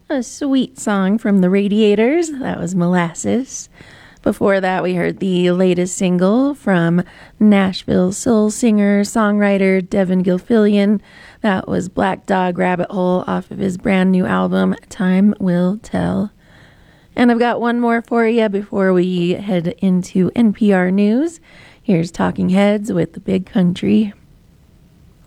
A sweet song from the Radiators. That was Molasses. Before that, we heard the latest single from Nashville soul singer, songwriter Devin Gilfillian. That was Black Dog Rabbit Hole off of his brand new album, Time Will Tell. And I've got one more for you before we head into NPR News. Here's Talking Heads with The Big Country.